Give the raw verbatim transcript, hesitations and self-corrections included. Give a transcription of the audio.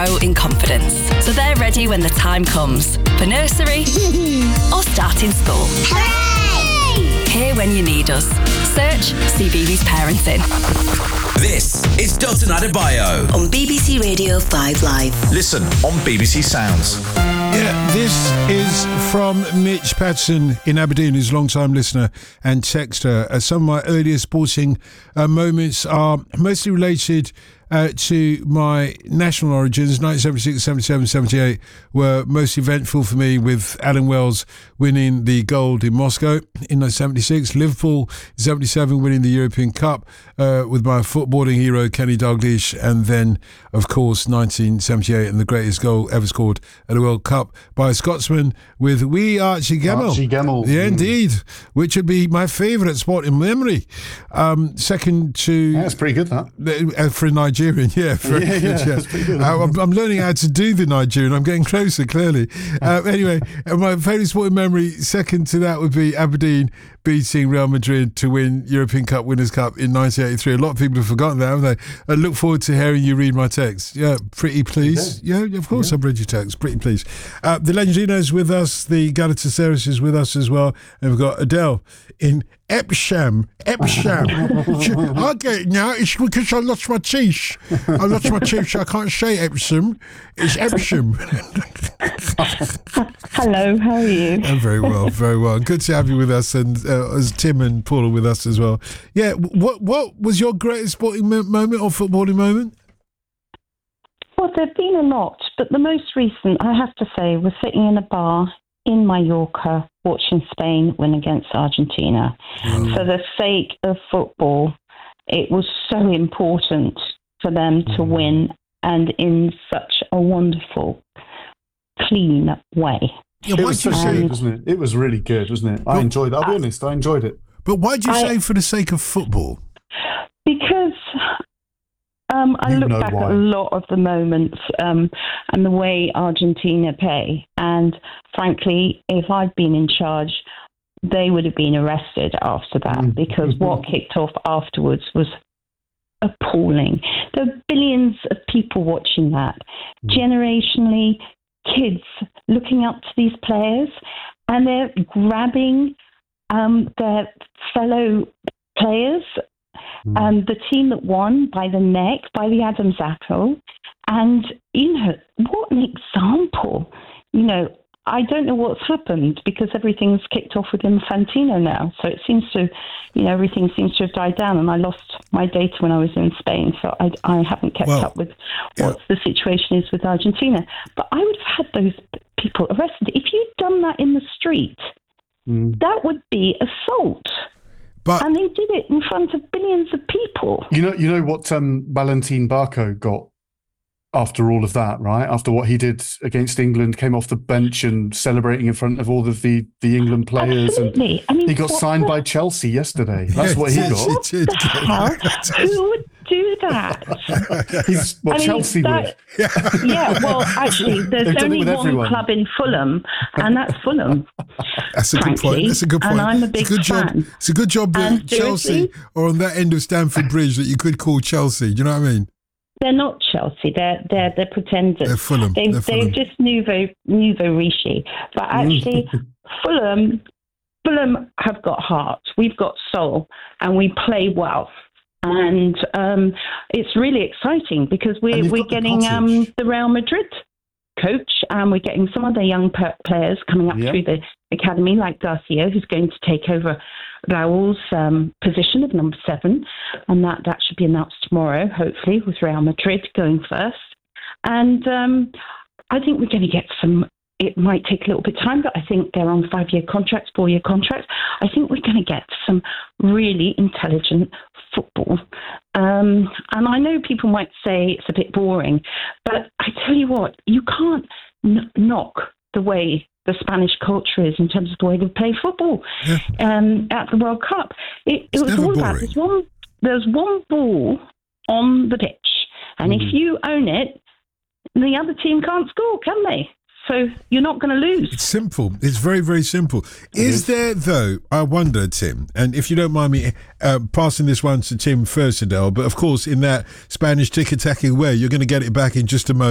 in confidence, so they're ready when the time comes for nursery or starting school. Hooray! Here when you need us. Search C B B S Parenting. This is Dalton Adebayo on B B C Radio five Live. Listen on B B C Sounds. Yeah, this is from Mitch Patterson in Aberdeen, who's a long-time listener and texter. Uh, some of my earliest sporting uh, moments are mostly related uh, to my national origins. nineteen seventy-six, seventy-seven, seventy-eight were most eventful for me, with Alan Wells winning the gold in Moscow in nineteen seventy-six. Liverpool in seventy-seven winning the European Cup uh, with my footballing hero Kenny Dalglish. And then, of course, nineteen seventy-eight and the greatest goal ever scored at a World Cup by a Scotsman with wee Archie Gemmill. Archie Gemmill. Yeah, indeed. Which would be my favourite sport in memory. Um, second to... Yeah, that's pretty good, that. Uh, for a Nigerian, yeah. Very yeah, good, yeah, yeah. that's pretty good. Uh, I'm, I'm learning how to do the Nigerian. I'm getting closer, clearly. Uh, anyway, my favourite sporting memory, second to that, would be Aberdeen beating Real Madrid to win European Cup Winners' Cup in nineteen eighty-three. A lot of people have forgotten that, haven't they? I look forward to hearing you read my text. Yeah, pretty pleased. Yeah, yeah of course yeah. I've read your text. Pretty pleased. Uh, the Legendino's with us. The Galatasaray is with us as well. And we've got Adele in Epsham. Epsham. I get it now. It's because I lost my teeth. I lost my teeth, so I can't say Epsom. It's Epsham. Hello, how are you? I'm very well, very well. Good to have you with us, and uh, as Tim and Paul are with us as well. Yeah, what what was your greatest sporting mo- moment or footballing moment? Well, there have been a lot, but the most recent, I have to say, was sitting in a bar in Mallorca watching Spain win against Argentina. Mm. For the sake of football, it was so important for them to win, and in such a wonderful, clean way. Yeah, it was so good, wasn't it? It was really good, wasn't it? I enjoyed it. I'll be honest, I enjoyed it. But why did you I, say for the sake of football? Because um, I you look back why. at a lot of the moments um, and the way Argentina play. And frankly, if I'd been in charge, they would have been arrested after that, mm. because what kicked off afterwards was appalling. There are billions of people watching that. Mm. Generationally, kids looking up to these players, and they're grabbing um, their fellow players, mm. um, the team that won, by the neck, by the Adam's apple. And, you know, what an example. You know, I don't know what's happened, because everything's kicked off with Infantino now. So it seems to, you know, everything seems to have died down. And I lost my data when I was in Spain, so I, I haven't kept well, up with yeah. what the situation is with Argentina. But I would have had those people arrested. If you'd done that in the street, mm. that would be assault. But, and they did it in front of billions of people. You know, you know what um, Valentin Barco got after all of that, right? After what he did against England, came off the bench and celebrating in front of all of the, the England players. Absolutely. And I mean, he got signed the... by Chelsea yesterday. That's yeah, what he yeah, got. What the hell? Who would do that? He's what I mean, Chelsea that, would. Yeah, well, actually, there's only one everyone. club in Fulham, and that's Fulham. That's a frankly, good point. That's a good point. And I'm a big it's a good fan. job. It's a good job that Chelsea or on that end of Stamford Bridge that you could call Chelsea. Do you know what I mean? They're not Chelsea. They're they're they're pretenders. They're Fulham. They've, they're Fulham. they've just nouveau nouveau riche. But actually, Fulham Fulham have got heart. We've got soul, and we play well. And um, it's really exciting, because we're we're getting um, the Real Madrid coach, and we're getting some other young per- players coming up yeah. through the academy, like Garcia, who's going to take over Raul's um, position of number seven, and that, that should be announced tomorrow, hopefully, with Real Madrid going first. And um, I think we're going to get some, it might take a little bit of time, but I think they're on five-year contracts, four-year contracts. I think we're going to get some really intelligent football. Um, and I know people might say it's a bit boring, but I tell you what, you can't n- knock the way the Spanish culture is in terms of the way they play football. Yeah. Um, at the World Cup, it, it was all boring. about there's one there's one ball on the pitch, and mm. if you own it, the other team can't score, can they? So you're not going to lose. It's simple. It's very, very simple. Is there, though, I wonder, Tim, and if you don't mind me uh, passing this one to Tim first, Adele, but of course, in that Spanish tiki-taka way, you're going to get it back in just a moment.